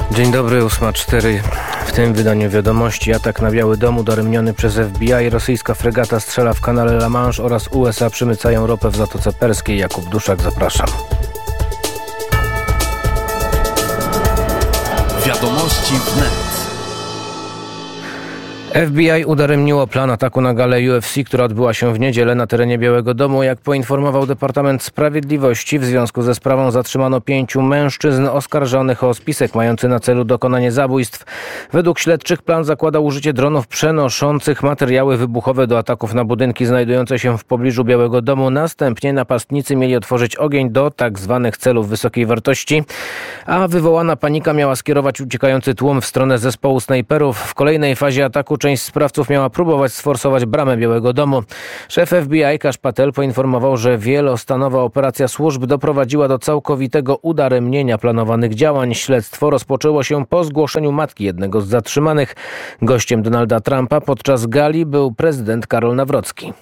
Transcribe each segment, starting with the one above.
Dzień dobry, 8:04. W tym wydaniu wiadomości: atak na Biały Dom udaremniony przez FBI, rosyjska fregata strzela w kanale La Manche oraz USA przemycają ropę w Zatoce Perskiej. Jakub Duszak, zapraszam. Wiadomości wnet. FBI udaremniło plan ataku na galę UFC, która odbyła się w niedzielę na terenie Białego Domu. Jak poinformował Departament Sprawiedliwości, w związku ze sprawą zatrzymano 5 mężczyzn oskarżonych o spisek mający na celu dokonanie zabójstw. Według śledczych plan zakładał użycie dronów przenoszących materiały wybuchowe do ataków na budynki znajdujące się w pobliżu Białego Domu. Następnie napastnicy mieli otworzyć ogień do tzw. celów wysokiej wartości, a wywołana panika miała skierować uciekający tłum w stronę zespołu snajperów. W kolejnej fazie ataku część sprawców miała próbować sforsować bramę Białego Domu. Szef FBI Kash Patel poinformował, że wielostanowa operacja służb doprowadziła do całkowitego udaremnienia planowanych działań. Śledztwo rozpoczęło się po zgłoszeniu matki jednego z zatrzymanych. Gościem Donalda Trumpa podczas gali był prezydent Karol Nawrocki.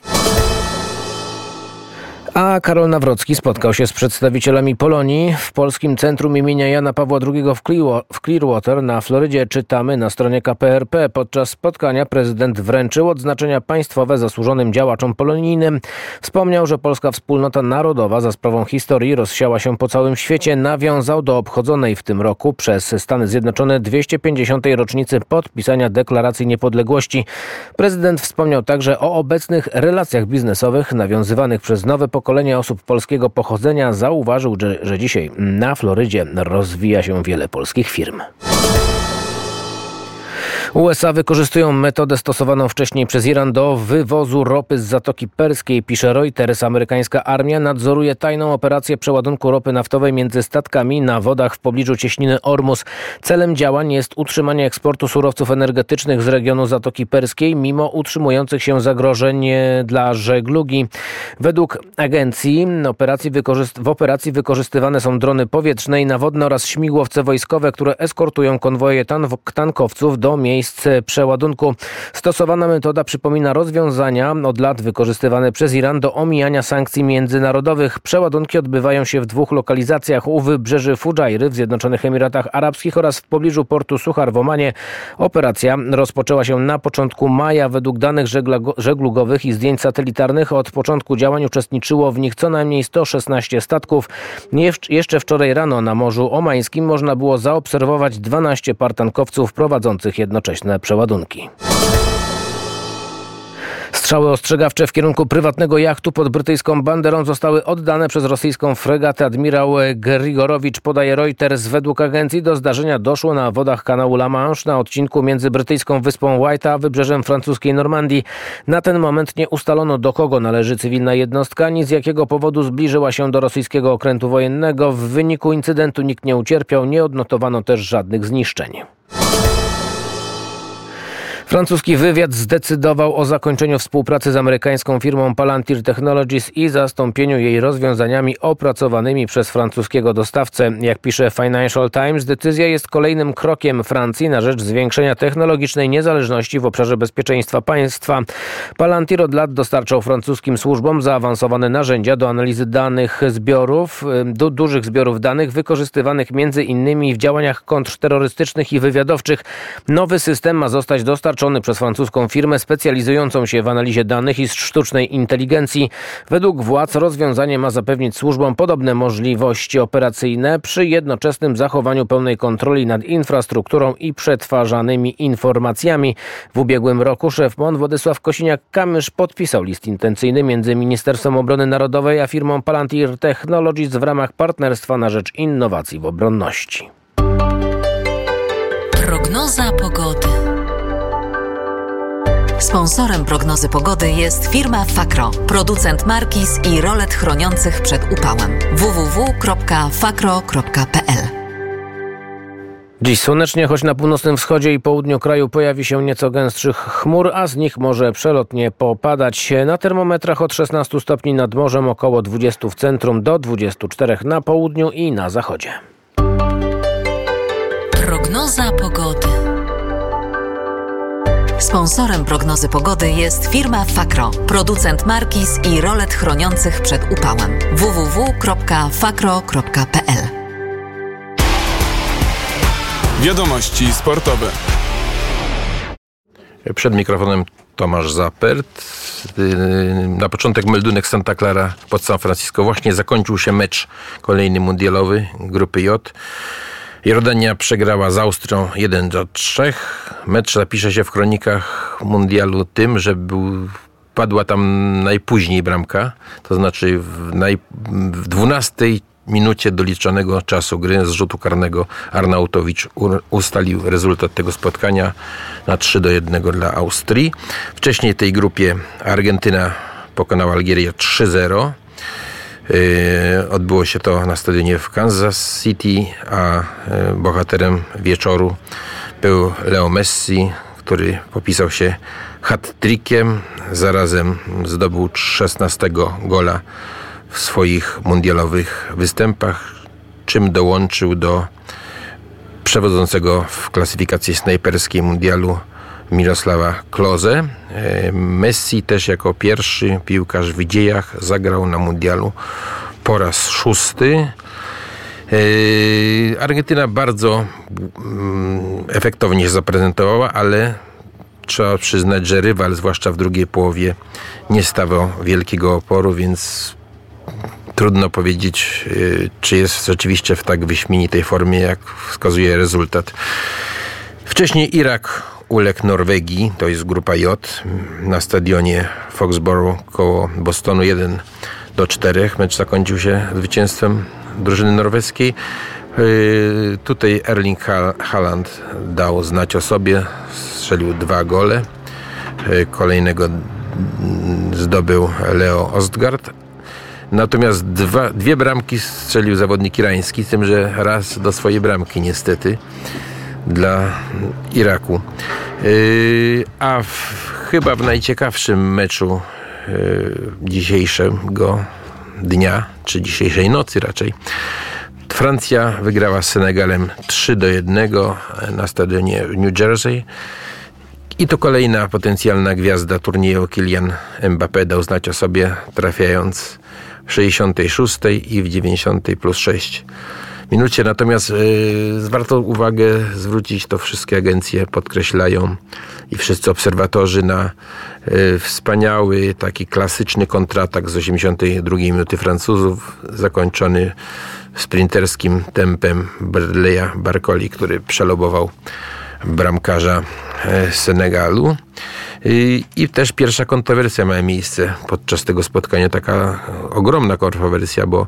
A Karol Nawrocki spotkał się z przedstawicielami Polonii w Polskim Centrum imienia Jana Pawła II w Clearwater na Florydzie. Czytamy na stronie KPRP. Podczas spotkania prezydent wręczył odznaczenia państwowe zasłużonym działaczom polonijnym. Wspomniał, że polska wspólnota narodowa za sprawą historii rozsiała się po całym świecie. Nawiązał do obchodzonej w tym roku przez Stany Zjednoczone 250. rocznicy podpisania Deklaracji Niepodległości. Prezydent wspomniał także o obecnych relacjach biznesowych nawiązywanych przez nowe pokolenie osób polskiego pochodzenia. Zauważył, że dzisiaj na Florydzie rozwija się wiele polskich firm. USA wykorzystują metodę stosowaną wcześniej przez Iran do wywozu ropy z Zatoki Perskiej, pisze Reuters. Amerykańska armia nadzoruje tajną operację przeładunku ropy naftowej między statkami na wodach w pobliżu cieśniny Ormus. Celem działań jest utrzymanie eksportu surowców energetycznych z regionu Zatoki Perskiej, mimo utrzymujących się zagrożeń dla żeglugi. Według agencji w operacji wykorzystywane są drony powietrzne i nawodne oraz śmigłowce wojskowe, które eskortują konwoje tankowców do miejsc przeładunku. Stosowana metoda przypomina rozwiązania od lat wykorzystywane przez Iran do omijania sankcji międzynarodowych. Przeładunki odbywają się w 2 lokalizacjach: u wybrzeży Fudżajry w Zjednoczonych Emiratach Arabskich oraz w pobliżu portu Suchar w Omanie. Operacja rozpoczęła się na początku maja. Według danych żeglugowych i zdjęć satelitarnych od początku działań uczestniczyło w nich co najmniej 116 statków. Jeszcze wczoraj rano na Morzu Omańskim można było zaobserwować 12 par tankowców prowadzących jednocześnie przeładunki. Strzały ostrzegawcze w kierunku prywatnego jachtu pod brytyjską banderą zostały oddane przez rosyjską fregatę. Admirał Grigorowicz, podaje Reuters. Według agencji do zdarzenia doszło na wodach kanału La Manche na odcinku między brytyjską wyspą White a wybrzeżem francuskiej Normandii. Na ten moment nie ustalono, do kogo należy cywilna jednostka, ani z jakiego powodu zbliżyła się do rosyjskiego okrętu wojennego. W wyniku incydentu nikt nie ucierpiał, nie odnotowano też żadnych zniszczeń. Francuski wywiad zdecydował o zakończeniu współpracy z amerykańską firmą Palantir Technologies i zastąpieniu jej rozwiązaniami opracowanymi przez francuskiego dostawcę. Jak pisze Financial Times, decyzja jest kolejnym krokiem Francji na rzecz zwiększenia technologicznej niezależności w obszarze bezpieczeństwa państwa. Palantir od lat dostarczał francuskim służbom zaawansowane narzędzia do analizy danych do dużych zbiorów danych wykorzystywanych między innymi w działaniach kontrterrorystycznych i wywiadowczych. Nowy system ma zostać dostarczony przez francuską firmę specjalizującą się w analizie danych i sztucznej inteligencji. Według władz rozwiązanie ma zapewnić służbom podobne możliwości operacyjne przy jednoczesnym zachowaniu pełnej kontroli nad infrastrukturą i przetwarzanymi informacjami. W ubiegłym roku szef MON Władysław Kosiniak-Kamysz podpisał list intencyjny między Ministerstwem Obrony Narodowej a firmą Palantir Technologies w ramach partnerstwa na rzecz innowacji w obronności. Prognoza pogody. Sponsorem prognozy pogody jest firma Fakro, producent markiz i rolet chroniących przed upałem. www.fakro.pl. Dziś słonecznie, choć na północnym wschodzie i południu kraju pojawi się nieco gęstszych chmur, a z nich może przelotnie popadać. Na termometrach od 16 stopni nad morzem, około 20 w centrum, do 24 na południu i na zachodzie. Prognoza pogody. Sponsorem prognozy pogody jest firma Fakro, producent markiz i rolet chroniących przed upałem. www.fakro.pl. Wiadomości sportowe. Przed mikrofonem Tomasz Zapert. Na początek meldunek Santa Clara pod San Francisco. Właśnie zakończył się mecz kolejny mundialowy grupy J. Jordania przegrała z Austrią 1-3. Mecz zapisze się w kronikach mundialu tym, że padła tam najpóźniej bramka. To znaczy w 12 minucie doliczonego czasu gry z rzutu karnego Arnautowicz ustalił rezultat tego spotkania na 3-1 dla Austrii. Wcześniej w tej grupie Argentyna pokonała Algierię 3-0. Odbyło się to na stadionie w Kansas City, a bohaterem wieczoru był Leo Messi, który popisał się hat-trickiem. Zarazem zdobył 16 gola w swoich mundialowych występach, czym dołączył do przewodzącego w klasyfikacji snajperskiej mundialu Mirosława Klose. Messi też jako pierwszy piłkarz w dziejach zagrał na mundialu po raz 6. Argentyna bardzo efektownie się zaprezentowała, ale trzeba przyznać, że rywal, zwłaszcza w drugiej połowie, nie stawiał wielkiego oporu, więc trudno powiedzieć, czy jest rzeczywiście w tak wyśmienitej formie, jak wskazuje rezultat. Wcześniej Irak uległ Norwegii, to jest grupa J, na stadionie Foxborough koło Bostonu 1-4. Mecz zakończył się zwycięstwem drużyny norweskiej. Tutaj Erling Haaland dał znać o sobie, strzelił 2 gole. Kolejnego zdobył Leo Ostgaard. Natomiast dwie bramki strzelił zawodnik irański, z tym, że raz do swojej bramki niestety dla Iraku. Chyba w najciekawszym meczu dzisiejszego dnia, czy dzisiejszej nocy raczej, Francja wygrała z Senegalem 3-1 na stadionie New Jersey. I to kolejna potencjalna gwiazda turnieju, Kylian Mbappé, dał znać o sobie, trafiając w 66 i w 90 plus 6 minucie. Natomiast warto uwagę zwrócić, to wszystkie agencje podkreślają i wszyscy obserwatorzy, na wspaniały, taki klasyczny kontratak z 82 minuty Francuzów, zakończony sprinterskim tempem Bradley'a Barcoli, który przelobował bramkarza Senegalu. I też pierwsza kontrowersja miała miejsce podczas tego spotkania, taka ogromna kontrowersja, bo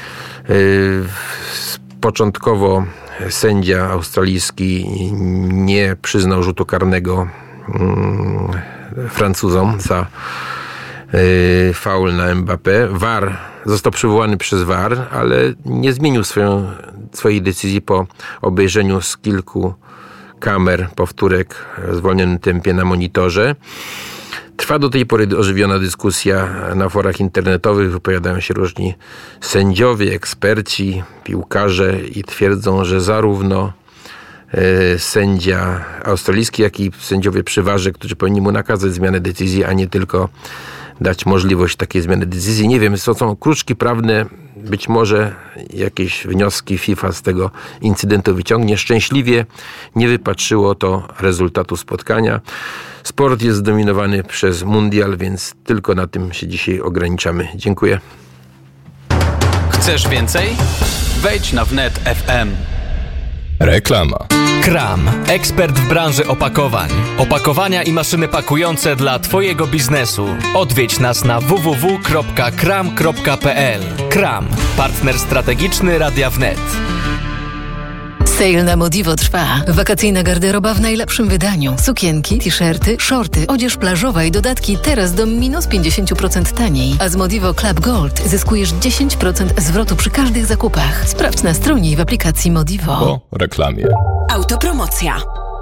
początkowo sędzia australijski nie przyznał rzutu karnego Francuzom za faul na Mbappé. VAR został przywołany przez VAR, ale nie zmienił swojej decyzji po obejrzeniu z kilku kamer powtórek w zwolnionym tempie na monitorze. Trwa do tej pory ożywiona dyskusja na forach internetowych. Wypowiadają się różni sędziowie, eksperci, piłkarze i twierdzą, że zarówno sędzia australijski, jak i sędziowie przy VAR-ze, którzy powinni mu nakazać zmianę decyzji, a nie tylko dać możliwość takiej zmiany decyzji. Nie wiem, to są kruczki prawne. Być może jakieś wnioski FIFA z tego incydentu wyciągnie. Szczęśliwie nie wypatrzyło to rezultatu spotkania. Sport jest zdominowany przez mundial, więc tylko na tym się dzisiaj ograniczamy. Dziękuję. Chcesz więcej? Wejdź na wnet FM. Reklama. Kram, ekspert w branży opakowań. Opakowania i maszyny pakujące dla Twojego biznesu. Odwiedź nas na www.kram.pl. Kram, partner strategiczny Radia Wnet. Sale na Modivo trwa. Wakacyjna garderoba w najlepszym wydaniu. Sukienki, t-shirty, shorty, odzież plażowa i dodatki teraz do minus 50% taniej. A z Modivo Club Gold zyskujesz 10% zwrotu przy każdych zakupach. Sprawdź na stronie i w aplikacji Modivo. Po reklamie. Autopromocja.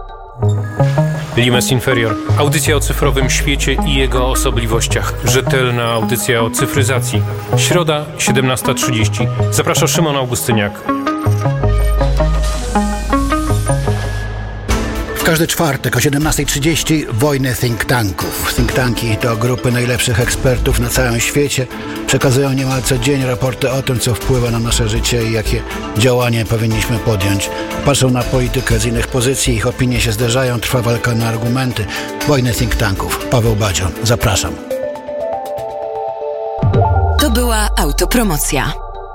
Limes Inferior. Audycja o cyfrowym świecie i jego osobliwościach. Rzetelna audycja o cyfryzacji. Środa, 17:30. Zaprasza Szymon Augustyniak. W każdy czwartek o 17:30 wojny think tanków. Think tanki to grupy najlepszych ekspertów na całym świecie. Przekazują niemal codziennie raporty o tym, co wpływa na nasze życie i jakie działania powinniśmy podjąć. Patrzą na politykę z innych pozycji, ich opinie się zderzają, trwa walka na argumenty. Wojny think tanków. Paweł Badzio, zapraszam. To była autopromocja.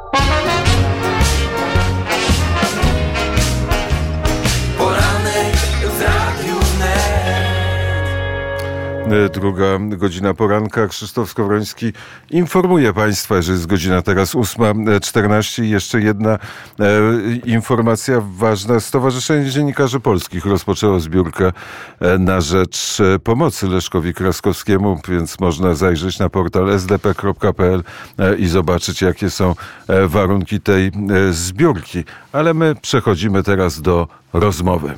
Druga godzina poranka. Krzysztof Skowroński informuje Państwa, że jest godzina teraz 8:14. I jeszcze jedna informacja ważna. Stowarzyszenie Dziennikarzy Polskich rozpoczęło zbiórkę na rzecz pomocy Leszkowi Kraskowskiemu, więc można zajrzeć na portal sdp.pl i zobaczyć, jakie są warunki tej zbiórki. Ale my przechodzimy teraz do rozmowy.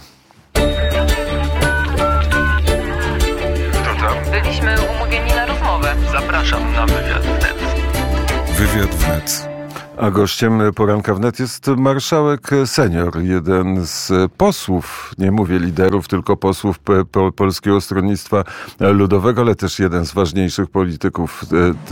Byliśmy umówieni na rozmowę. Zapraszam na wywiad wnet. Wywiad wnet. A gościem poranka wnet jest marszałek senior, jeden z posłów, nie mówię liderów, tylko posłów Polskiego Stronnictwa Ludowego, ale też jeden z ważniejszych polityków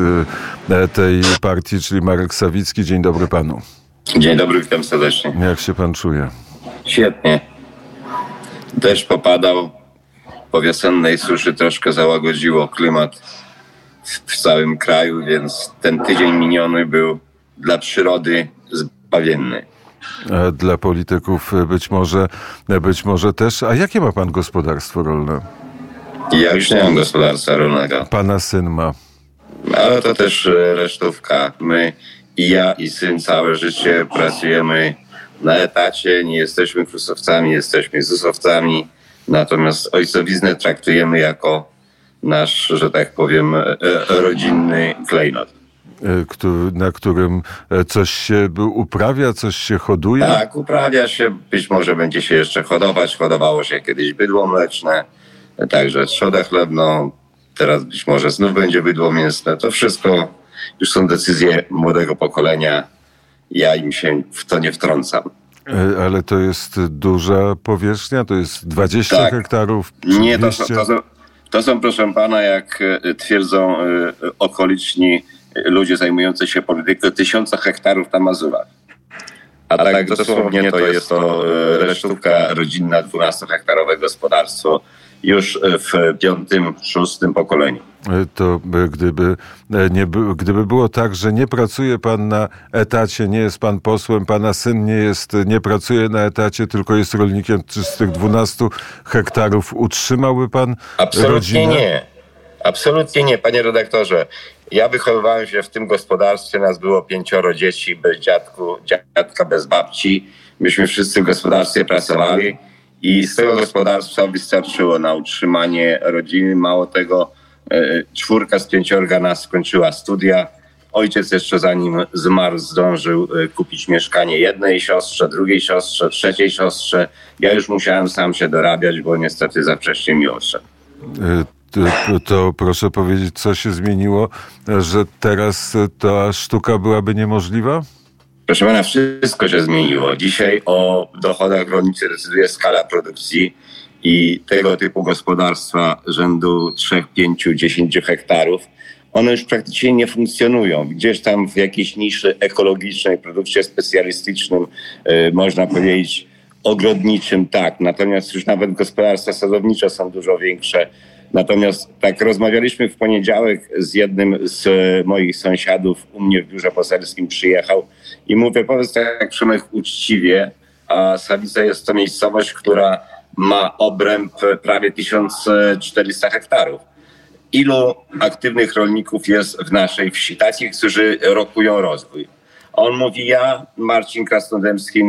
tej partii, czyli Marek Sawicki. Dzień dobry panu. Dzień dobry, witam serdecznie. Jak się pan czuje? Świetnie. Deszcz popadał. Po wiosennej suszy troszkę załagodziło klimat w całym kraju, więc ten tydzień miniony był dla przyrody zbawienny. Dla polityków być może też. A jakie ma pan gospodarstwo rolne? Ja już nie mam gospodarstwa rolnego. Pana syn ma. Ale to też resztówka. My, i ja, i syn całe życie pracujemy na etacie. Nie jesteśmy krusowcami, jesteśmy zusowcami. Natomiast ojcowiznę traktujemy jako nasz, że tak powiem, rodzinny klejnot. Na którym coś się uprawia, coś się hoduje? Tak, uprawia się. Być może będzie się jeszcze hodować. Hodowało się kiedyś bydło mleczne, także trzodę chlebną. Teraz być może znów będzie bydło mięsne. To wszystko już są decyzje młodego pokolenia. Ja im się w to nie wtrącam. Ale to jest duża powierzchnia? To jest 20 hektarów? Nie, to są, proszę pana, jak twierdzą okoliczni ludzie zajmujący się polityką, 1000 hektarów na Mazurach. A tak dosłownie to jest to resztówka rodzinna, 12-hektarowe gospodarstwo już w 5., 6. pokoleniu. To gdyby było tak, że nie pracuje pan na etacie, nie jest pan posłem, pana syn nie pracuje na etacie, tylko jest rolnikiem, czy z tych 12 hektarów utrzymałby pan rodzinę? Nie. Absolutnie nie, panie redaktorze. Ja wychowywałem się w tym gospodarstwie, nas było 5 dzieci, bez dziadka bez babci. Myśmy wszyscy w gospodarstwie pracowali i z tego gospodarstwa wystarczyło na utrzymanie rodziny. Mało tego, 4 z 5 nas skończyła studia. Ojciec jeszcze zanim zmarł zdążył kupić mieszkanie jednej siostrze, drugiej siostrze, trzeciej siostrze. Ja już musiałem sam się dorabiać, bo niestety za wcześnie mi odszedł. To proszę powiedzieć, co się zmieniło, że teraz ta sztuka byłaby niemożliwa? Proszę pana, wszystko się zmieniło. Dzisiaj o dochodach rolniczych decyduje skala produkcji i tego typu gospodarstwa rzędu 3, 5, 10 hektarów. One już praktycznie nie funkcjonują. Gdzieś tam w jakiejś niszy ekologicznej, produkcie specjalistycznym, można powiedzieć ogrodniczym, tak. Natomiast już nawet gospodarstwa sadownicze są dużo większe. Natomiast tak rozmawialiśmy w poniedziałek z jednym z moich sąsiadów, u mnie w biurze poselskim przyjechał i mówię, powiedz tak Przemek uczciwie, a Sawica jest to miejscowość, która ma obręb prawie 1400 hektarów. Ilu aktywnych rolników jest w naszej wsi, takich, którzy rokują rozwój? On mówi, ja, Marcin Krasnodębski,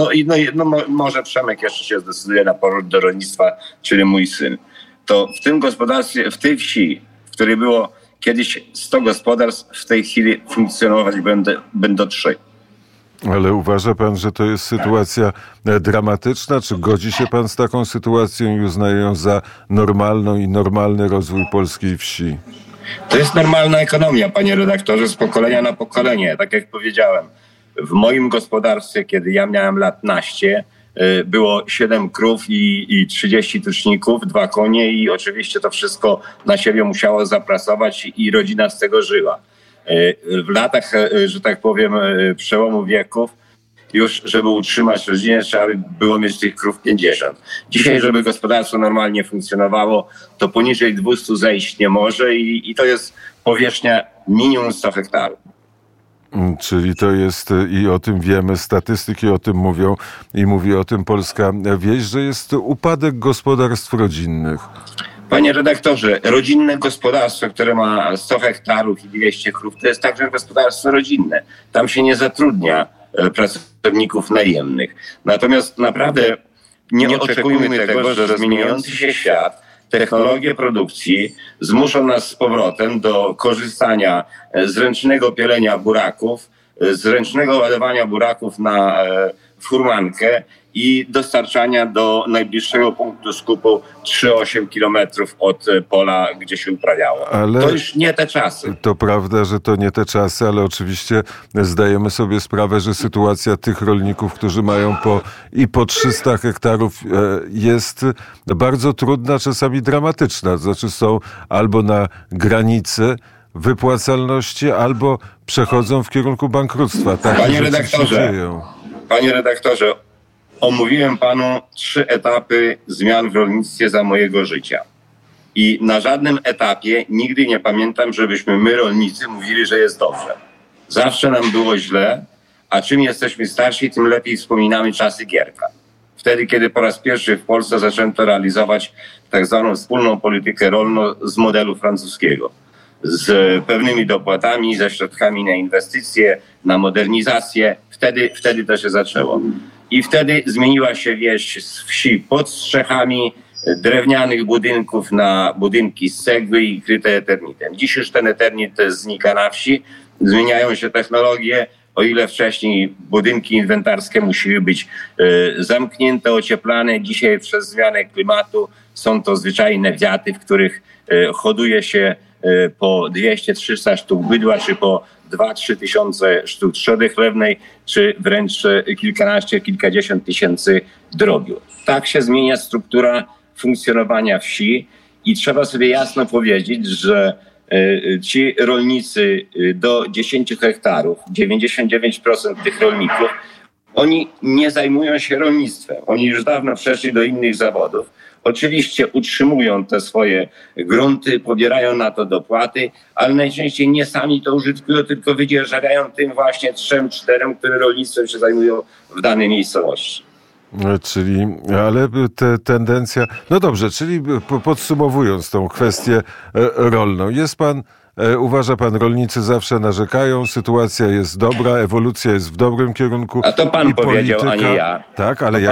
może Przemek jeszcze się zdecyduje na powrót do rolnictwa, czyli mój syn. To w tym gospodarstwie, w tej wsi, w której było kiedyś 100 gospodarstw, w tej chwili funkcjonować będą 3. Ale uważa pan, że to jest sytuacja dramatyczna? Czy godzi się pan z taką sytuacją i uznaje ją za normalną i normalny rozwój polskiej wsi? To jest normalna ekonomia, panie redaktorze, z pokolenia na pokolenie. Tak jak powiedziałem, w moim gospodarstwie, kiedy ja miałem lat naście, było 7 krów i 30 tuczników, 2 konie i oczywiście to wszystko na siebie musiało zapracować i rodzina z tego żyła. W latach, że tak powiem, przełomu wieków, już żeby utrzymać rodzinę, trzeba by było mieć tych krów 50. Dzisiaj, żeby gospodarstwo normalnie funkcjonowało, to poniżej 200 zejść nie może i to jest powierzchnia minimum 100 hektarów. Czyli to jest, i o tym wiemy, statystyki o tym mówią i mówi o tym Polska Wieś, że jest upadek gospodarstw rodzinnych. Panie redaktorze, rodzinne gospodarstwo, które ma 100 hektarów i 200 krów, to jest także gospodarstwo rodzinne. Tam się nie zatrudnia pracowników najemnych. Natomiast naprawdę nie oczekujmy tego, że zmieniający się świat, technologie produkcji zmuszą nas z powrotem do korzystania z ręcznego pielenia buraków, z ręcznego ładowania buraków na furmankę i dostarczania do najbliższego punktu skupu 3-8 kilometrów od pola, gdzie się uprawiało. Ale to już nie te czasy. To prawda, że to nie te czasy, ale oczywiście zdajemy sobie sprawę, że sytuacja tych rolników, którzy mają po 300 hektarów jest bardzo trudna, czasami dramatyczna. To znaczy są albo na granicy wypłacalności, albo przechodzą w kierunku bankructwa. Panie redaktorze, omówiłem panu 3 etapy zmian w rolnictwie za mojego życia. I na żadnym etapie nigdy nie pamiętam, żebyśmy my, rolnicy, mówili, że jest dobrze. Zawsze nam było źle, a czym jesteśmy starsi, tym lepiej wspominamy czasy Gierka. Wtedy, kiedy po raz pierwszy w Polsce zaczęto realizować tak zwaną wspólną politykę rolną z modelu francuskiego. Z pewnymi dopłatami, ze środkami na inwestycje, na modernizację. Wtedy to się zaczęło. I wtedy zmieniła się wieś z wsi pod strzechami drewnianych budynków na budynki z cegły i kryte eternitem. Dziś już ten eternit znika na wsi. Zmieniają się technologie. O ile wcześniej budynki inwentarskie musiały być zamknięte, ocieplane, dzisiaj przez zmianę klimatu są to zwyczajne wiaty, w których hoduje się po 200-300 sztuk bydła, czy po 2-3 tysiące sztuk trzody chlewnej, czy wręcz kilkadziesiąt tysięcy drobiu. Tak się zmienia struktura funkcjonowania wsi i trzeba sobie jasno powiedzieć, że ci rolnicy do 10 hektarów, 99% tych rolników, oni nie zajmują się rolnictwem. Oni już dawno przeszli do innych zawodów. Oczywiście utrzymują te swoje grunty, pobierają na to dopłaty, ale najczęściej nie sami to użytkują, tylko wydzierżawiają tym właśnie 3-4, które rolnictwem się zajmują w danej miejscowości. Czyli, ale tendencja... No dobrze, czyli podsumowując tą kwestię rolną, uważa pan, rolnicy zawsze narzekają, sytuacja jest dobra, ewolucja jest w dobrym kierunku. A to pan powiedział, polityka, a nie ja. Tak, ale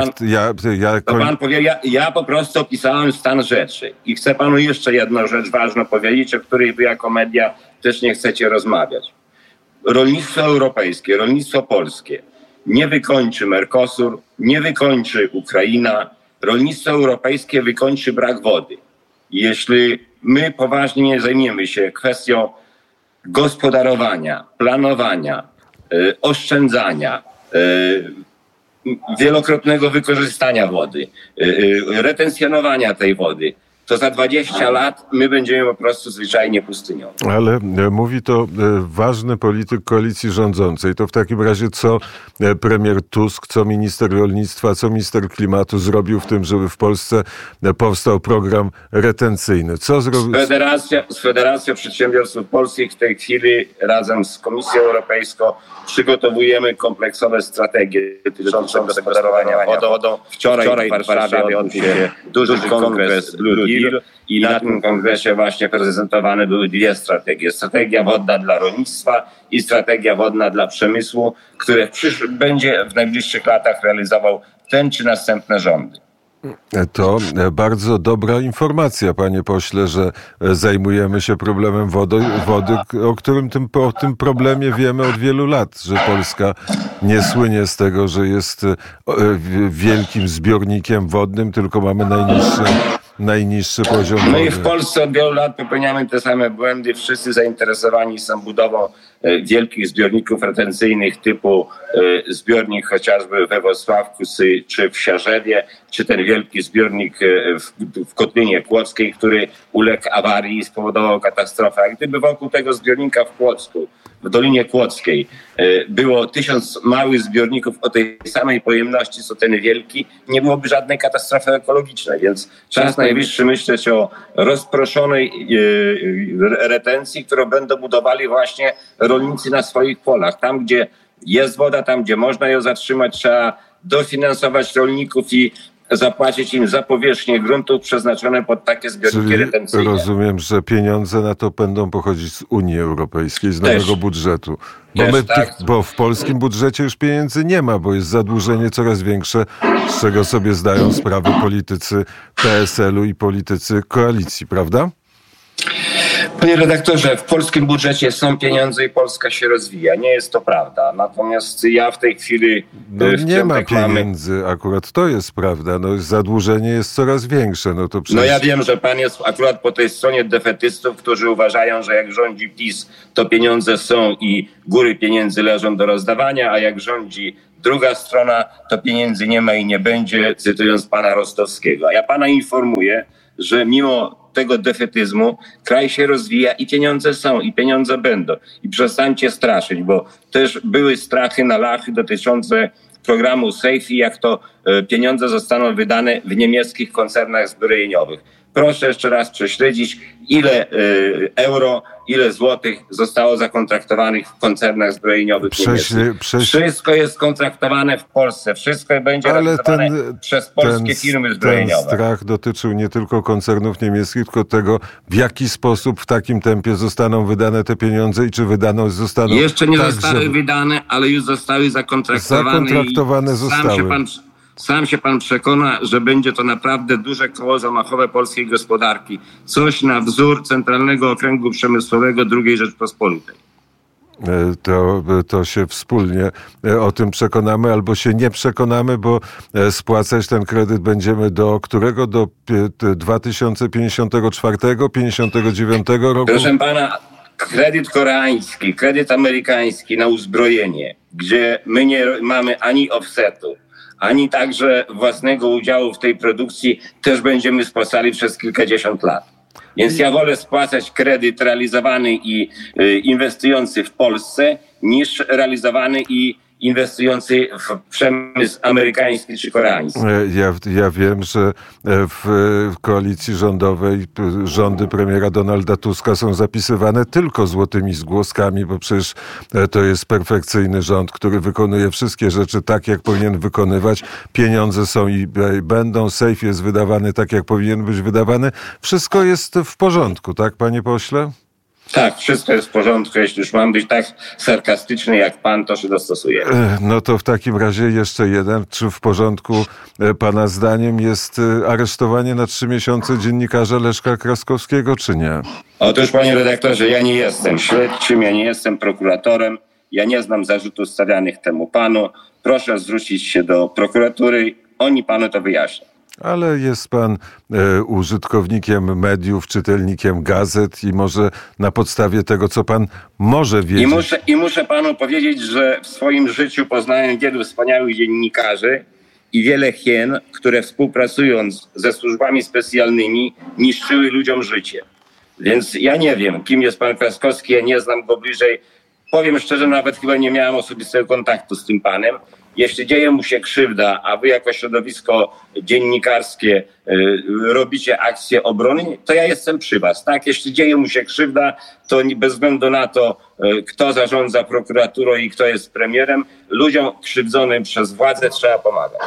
pan powiedział, ja po prostu opisałem stan rzeczy. I chcę panu jeszcze jedną rzecz ważną powiedzieć, o której wy jako media też nie chcecie rozmawiać. Rolnictwo europejskie, rolnictwo polskie nie wykończy Mercosur, nie wykończy Ukraina. Rolnictwo europejskie wykończy brak wody. Jeśli my poważnie nie zajmiemy się kwestią gospodarowania, planowania, oszczędzania, wielokrotnego wykorzystania wody, retencjonowania tej wody, to za 20 lat my będziemy po prostu zwyczajnie pustynią. Ale mówi to ważny polityk koalicji rządzącej. To w takim razie co premier Tusk, co minister rolnictwa, co minister klimatu zrobił w tym, żeby w Polsce powstał program retencyjny? Co zrobił? Z Federacją Przedsiębiorców Polskich w tej chwili razem z Komisją Europejską przygotowujemy kompleksowe strategie dotyczące gospodarowania wodą. Wczoraj w Warszawie odbył się duży kongres Blue Deal i na tym kongresie właśnie prezentowane były 2 strategie. Strategia wodna dla rolnictwa i strategia wodna dla przemysłu, które będzie w najbliższych latach realizował ten czy następne rządy. To bardzo dobra informacja, panie pośle, że zajmujemy się problemem wody, o którym o tym problemie wiemy od wielu lat, że Polska nie słynie z tego, że jest wielkim zbiornikiem wodnym, tylko mamy najniższy poziom wody. My w Polsce od wielu lat popełniamy te same błędy. Wszyscy zainteresowani są budową wielkich zbiorników retencyjnych typu zbiornik chociażby we Włocławku czy w Siarzewie, czy ten wielki zbiornik w Kotlinie Kłodzkiej, który uległ awarii i spowodował katastrofę. A gdyby wokół tego zbiornika w Płocku, w Dolinie Kłodzkiej było 1000 małych zbiorników o tej samej pojemności co ten wielki, nie byłoby żadnej katastrofy ekologicznej, więc czas najwyższy myśleć o rozproszonej retencji, którą będą budowali właśnie rolnicy na swoich polach. Tam, gdzie jest woda, tam, gdzie można ją zatrzymać, trzeba dofinansować rolników i zapłacić im za powierzchnię gruntów przeznaczone pod takie zbiorniki retencyjne. Rozumiem, że pieniądze na to będą pochodzić z Unii Europejskiej, z nowego budżetu. Bo w polskim budżecie już pieniędzy nie ma, bo jest zadłużenie coraz większe, z czego sobie zdają sprawę politycy PSL-u i politycy koalicji, prawda? Panie redaktorze, w polskim budżecie są pieniądze i Polska się rozwija. Nie jest to prawda. Natomiast ja w tej chwili... nie ma pieniędzy, akurat to jest prawda. Zadłużenie jest coraz większe. Ja wiem, że pan jest akurat po tej stronie defetystów, którzy uważają, że jak rządzi PiS, to pieniądze są i góry pieniędzy leżą do rozdawania, a jak rządzi druga strona, to pieniędzy nie ma i nie będzie, cytując pana Rostowskiego. A ja pana informuję, że mimo tego defetyzmu kraj się rozwija i pieniądze są i pieniądze będą. I przestańcie straszyć, bo też były strachy na lachy dotyczące programu SAFE i jak to pieniądze zostaną wydane w niemieckich koncernach zbrojeniowych. Proszę jeszcze raz prześledzić, ile euro, ile złotych zostało zakontraktowanych w koncernach zbrojeniowych niemieckich. Wszystko jest kontraktowane w Polsce. Wszystko będzie realizowane przez polskie firmy zbrojeniowe. Ten strach dotyczył nie tylko koncernów niemieckich, tylko tego, w jaki sposób w takim tempie zostaną wydane te pieniądze i czy wydane zostaną... Jeszcze nie zostały wydane, ale już zostały zakontraktowane zostały. Sam się pan przekona, że będzie to naprawdę duże koło zamachowe polskiej gospodarki. Coś na wzór Centralnego Okręgu Przemysłowego II Rzeczpospolitej. To się wspólnie o tym przekonamy, albo się nie przekonamy, bo spłacać ten kredyt będziemy do którego? Do 2054, 59 roku? Proszę pana, kredyt koreański, kredyt amerykański na uzbrojenie, gdzie my nie mamy ani offsetu, ani także własnego udziału w tej produkcji, też będziemy spłacali przez kilkadziesiąt lat. Więc ja wolę spłacać kredyt realizowany i inwestujący w Polsce, niż realizowany i inwestujący w przemysł amerykański czy koreański. Ja wiem, że w koalicji rządowej rządy premiera Donalda Tuska są zapisywane tylko złotymi zgłoskami, bo przecież to jest perfekcyjny rząd, który wykonuje wszystkie rzeczy tak, jak powinien wykonywać. Pieniądze są i będą, SAFE jest wydawany tak, jak powinien być wydawany. Wszystko jest w porządku, tak, panie pośle? Tak, wszystko jest w porządku. Jeśli już mam być tak sarkastyczny jak pan, to się dostosuję. No to w takim razie jeszcze jeden. Czy w porządku pana zdaniem jest aresztowanie na 3 miesiące dziennikarza Leszka Kraskowskiego, czy nie? Otóż, panie redaktorze, ja nie jestem śledczym, ja nie jestem prokuratorem. Ja nie znam zarzutów stawianych temu panu. Proszę zwrócić się do prokuratury. Oni panu to wyjaśnią. Ale jest pan użytkownikiem mediów, czytelnikiem gazet i może na podstawie tego, co pan może wiedzieć... I muszę panu powiedzieć, że w swoim życiu poznałem wielu wspaniałych dziennikarzy i wiele hien, które współpracując ze służbami specjalnymi niszczyły ludziom życie. Więc ja nie wiem, kim jest pan Kraskowski, ja nie znam go bliżej. Powiem szczerze, nawet chyba nie miałem osobistego kontaktu z tym panem. Jeśli dzieje mu się krzywda, a wy jako środowisko dziennikarskie robicie akcję obrony, to ja jestem przy was. Tak? Jeśli dzieje mu się krzywda, to bez względu na to, kto zarządza prokuraturą i kto jest premierem, ludziom krzywdzonym przez władzę trzeba pomagać.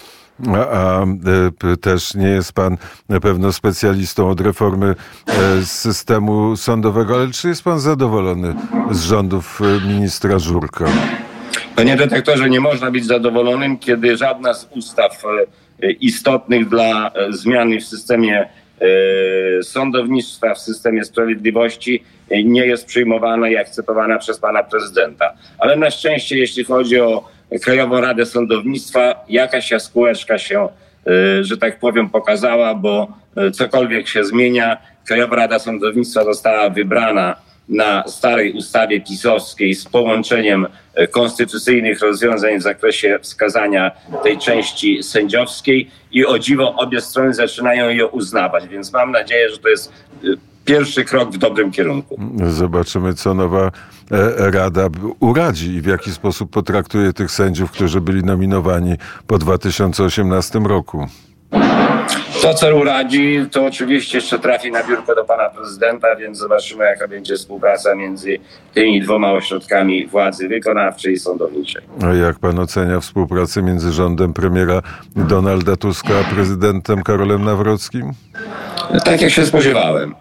A też nie jest pan na pewno specjalistą od reformy systemu sądowego, ale czy jest pan zadowolony z rządów ministra Żurka? Panie redaktorze, nie można być zadowolonym, kiedy żadna z ustaw istotnych dla zmiany w systemie sądownictwa, w systemie sprawiedliwości nie jest przyjmowana i akceptowana przez pana prezydenta. Ale na szczęście, jeśli chodzi o Krajową Radę Sądownictwa, jakaś jaskółeczka się, że tak powiem, pokazała, bo cokolwiek się zmienia, Krajowa Rada Sądownictwa została wybrana na starej ustawie pisowskiej z połączeniem konstytucyjnych rozwiązań w zakresie wskazania tej części sędziowskiej i o dziwo obie strony zaczynają ją uznawać, więc mam nadzieję, że to jest pierwszy krok w dobrym kierunku. Zobaczymy, co nowa Rada uradzi i w jaki sposób potraktuje tych sędziów, którzy byli nominowani po 2018 roku. To, co uradzi, to oczywiście jeszcze trafi na biurko do pana prezydenta, więc zobaczymy, jaka będzie współpraca między tymi dwoma ośrodkami władzy wykonawczej i sądowniczej. A jak pan ocenia współpracę między rządem premiera Donalda Tuska a prezydentem Karolem Nawrockim? Tak jak się spodziewałem.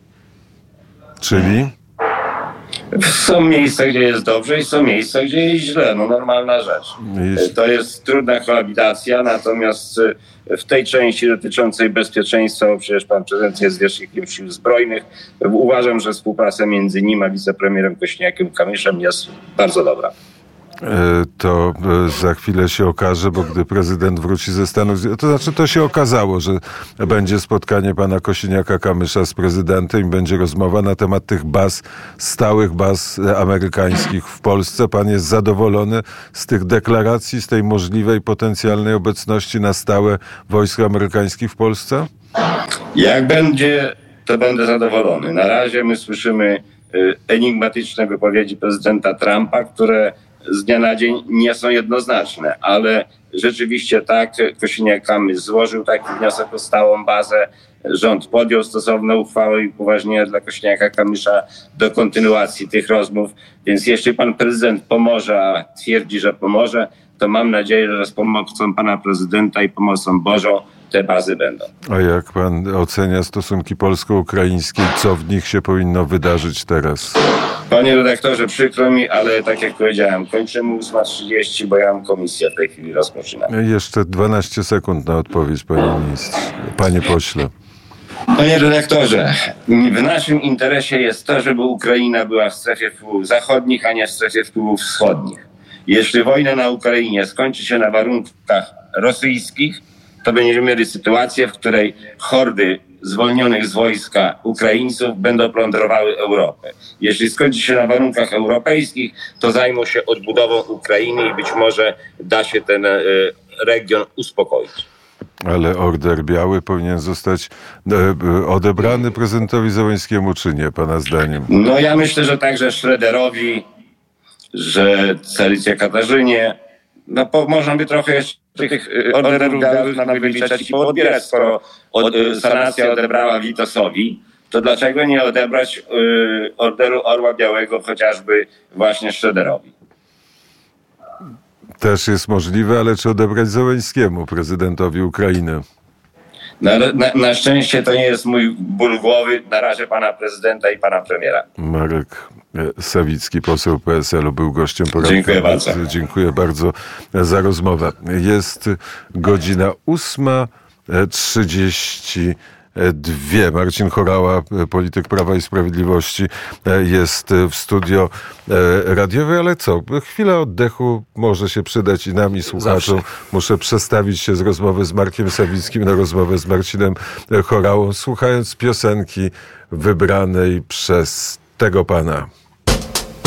Czyli? Są miejsca, gdzie jest dobrze i są miejsca, gdzie jest źle. No normalna rzecz. To jest trudna koabitacja, natomiast w tej części dotyczącej bezpieczeństwa, bo przecież pan prezydent jest zwierzchnikiem Sił Zbrojnych, uważam, że współpraca między nim a wicepremierem Kosiniakiem-Kamyszem jest bardzo dobra. To za chwilę się okaże, bo gdy prezydent wróci ze Stanów Zjednoczonych, to znaczy to się okazało, że będzie spotkanie pana Kosiniaka-Kamysza z prezydentem i będzie rozmowa na temat tych stałych baz amerykańskich w Polsce. Pan jest zadowolony z tych deklaracji, z tej możliwej potencjalnej obecności na stałe wojsk amerykańskich w Polsce? Jak będzie, to będę zadowolony. Na razie my słyszymy enigmatyczne wypowiedzi prezydenta Trumpa, które z dnia na dzień nie są jednoznaczne, ale rzeczywiście tak, Kosiniak-Kamysz złożył taki wniosek o stałą bazę, rząd podjął stosowne uchwały i upoważnienia dla Kosiniaka-Kamysza do kontynuacji tych rozmów, więc jeśli pan prezydent pomoże, a twierdzi, że pomoże, to mam nadzieję, że z pomocą pana prezydenta i pomocą Bożą te bazy będą. A jak pan ocenia stosunki polsko-ukraińskie? Co w nich się powinno wydarzyć teraz? Panie redaktorze, przykro mi, ale tak jak powiedziałem, kończymy 8:30, bo ja mam komisję w tej chwili rozpoczynam. Jeszcze 12 sekund na odpowiedź, panie ministrze, panie pośle. Panie redaktorze, w naszym interesie jest to, żeby Ukraina była w strefie wpływów zachodnich, a nie w strefie wpływów wschodnich. Jeśli wojna na Ukrainie skończy się na warunkach rosyjskich, to będziemy mieli sytuację, w której hordy zwolnionych z wojska Ukraińców będą plądrowały Europę. Jeśli skończy się na warunkach europejskich, to zajmą się odbudową Ukrainy i być może da się ten region uspokoić. Ale order biały powinien zostać odebrany prezydentowi Zełenskiemu, czy nie, pana zdaniem? No ja myślę, że także Schröderowi, że caricie Katarzynie, no można by trochę jeszcze tych orderów białych nam wyliczać i poodbierać, skoro sanacja odebrała Witosowi, to dlaczego nie odebrać orderu Orła Białego chociażby właśnie Schröderowi? Też jest możliwe, ale czy odebrać Zełenskiemu, prezydentowi Ukrainy? Na szczęście to nie jest mój ból głowy, na razie pana prezydenta i pana premiera. Marek Sawicki, poseł PSL-u, był gościem poranka. Dziękuję bardzo. Dziękuję bardzo za rozmowę. Jest godzina 8:32. Marcin Horała, polityk Prawa i Sprawiedliwości, jest w studio radiowej, ale co? Chwila oddechu może się przydać i nam, i słuchaczom. Muszę przestawić się z rozmowy z Markiem Sawickim na rozmowę z Marcinem Horałą, słuchając piosenki wybranej przez tego pana.